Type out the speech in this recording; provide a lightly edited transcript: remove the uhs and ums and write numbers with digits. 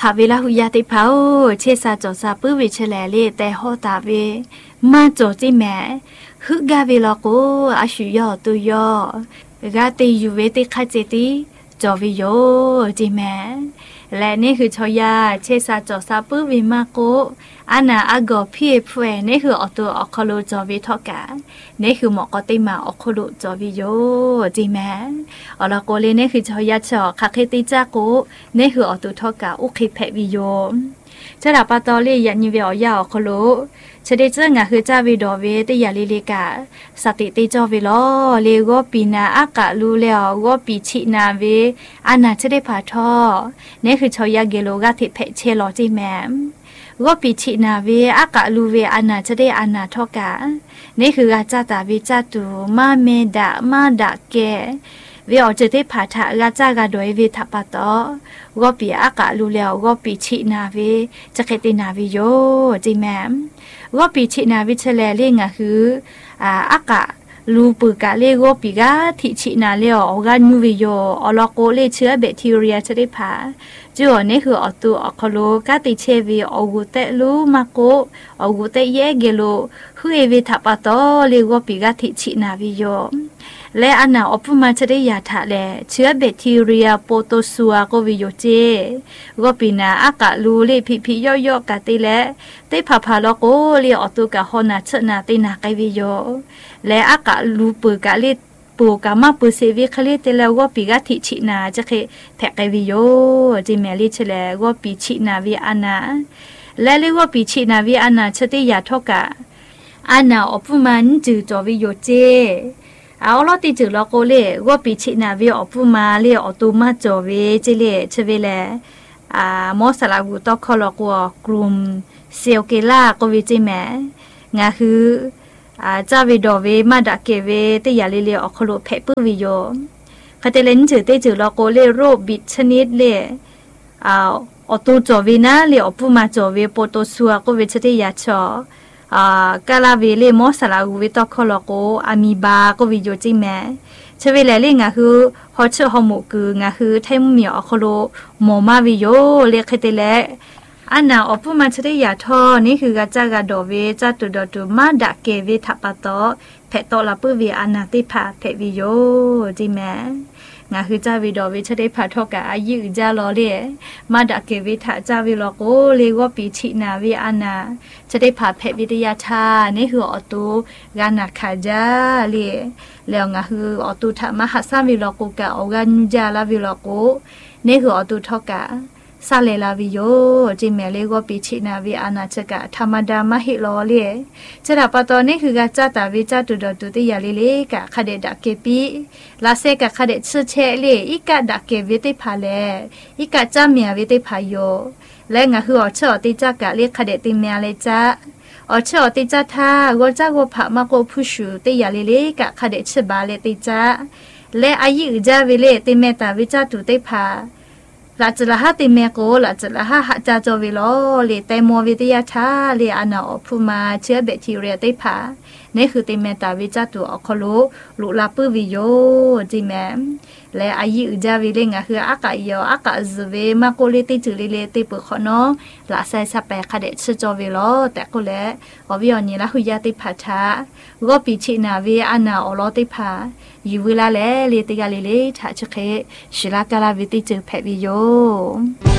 หาเวลาหุยาติเผาเชษาจอซาปื้อวิเชลเลแต่ฮอตาเวมาจอจิแม่ฮึกาเวลาโกอาชุยอตุยอกาติอยู่เวติคาเจติจอวิโยจิแม่และนี่คือชอยาเชษาจอซาปื้อวิมาโกอานาอากอพี่เพวนี่คืออตัวอคโลจอวิทอกานี่คือหมอกติมาอคโลจอวิโยจิแม่อลาโกเลนี่คือชอยาชอคาเคติจาโกนี่คืออตุทอกาอุคิเพวิโยจะดับปะตอลียันยิเวอยาอคโลเฉดเจงะคือจาวิดอเวติยาลิลิกาสติติจอวิลอเลโกปีนาอากะลูเลอโกปีชินาเวอานาเฉดพาทอนี่คือชอยาเกโลกาทิเพเชลอจิแมก็ปีชินาเวอากะลูเวอานาจะได้อานาทอกานี่คือกาจาตาวิจาตุมาเมดะมาดะเกเวอจะได้ผาทะกาจากาโดยเวทัปะตอก็ปีอากะลูแล้วก็ปีชินาเวจะเกตินาวิโยจิแมก็ปีชินาวิเชลเลงะคืออากะลูปุกะเลโกปีกาทิชินาเลออกานูวิโยอลโกเลเชื้อแบคทีเรียจะได้ผาจู่นี่คืออตัวอคโลกาติเชวีอกุเตลูมาโกอกุเตเยเกโลฮือเอวิทัปะตอเลโกปีกาทิชินาวิโยและอันนาอปุมาจะได้ยาถะแลเชื้อแบคทีเรียโปโตซัวก็วิโยเจก็ปีนาอากะลูเลพิย่อกะติและได้พาพาลโกเลอตุกะฮอนาชนาตินาไกวิโยและอากะลูปืกะเลปูกามาปูเซวิคเลเตแล้วก็ปีกาทิชินาจะเคแพกไกวิโยจิเมลิเชลก็ปีชินาวิอานาและเรียกว่าปีชินาวิอานาชติยาทกะอานาอปุมันจือจอวิโยเจเอาล่ะติจือแล้วก็เลยว่าปีชินาวิอปุมาเลอตุมาจอเวเจเลเชเวเลมอสลากุตอคอลกัวกลุ่มเซลเกล่าก็วิจิแมงาคือจาวิดอเวมาดะเกเวเตยาเลอคโลเพปืวิโยคาเตเลนจือเตจือลอโกเลโรบิดชนิดเลอตูจอเวนะเลอปุมาจอเวโปโตซัวก็เวชเตยาชอกาลาเวเลมอสลากุเวตอคอลโกอามีบาก็วิโยจิแมชเวเลเลงาคือฮอเชอฮอมูกืองาคือไทมุมีอคโลโมมาวิโยเลคาเตเลอันนาอปุมาชะได้ยาทอนี่คือกาจากาดอเวจาตุดอตุมาดะเกเวทัปะตอแพตอลาปืเวอานาติภาเพวิโยจิแมงาคือจาวิดอเวชะได้พาทอกะอายุจาลอเลมาดะเกเวทะจาวิลอโกเลวปีชินาเวอานาจะได้พาเพวิทยาชานี่คืออตุกานาคาจาเลแล้วงาคืออตุทะมหัสสาวิลอโกกะออกานุจาลาวิลอโกนี่คืออตุทอกะซาเลลาวิโยจิเมเลก็ปีชินาวิอานาชกะธรรมดามหิโลเลจะดับปะตอนนี้คือกาจาตาวิจาตุดตุติยาลิเลกะคเดดะเกปีลาเซกะคเดชื่อเชเลอีกะดะเกวิติพาเลอีกะจาเมียวิติพาโยและงะคืออเชอติจากะเลคเดติเมียเลจ้าอเชอติจาทาโกจาก็พะมะโกพุชูติยาลิเลกะคเดชบาเลติจาและอายุจาวิเลติเมตาวิจาตุติพาลาจละหะติเมโกลาจละหะหะจาโจวิโลเลเตโมวิทยาชาเลอานาอพุมาเชื้อแบคทีเรียติผานี่คือติเมตาวิจาตุอคโลลุลาปืวิโยจิแมและอายุจาวิเลงะคืออากาโยอากาซเวมาโกเลติจุลิเลติปุขโนลาไซซาเปคาเดชโจวิโลแต่ก็และอวิอนีละหุยาติผาชาก็ปิชินาเวอานาอโลติผายูวิลาเลเลติกาเลเลทาชเคชิลากาลาวิติจือเพวิโย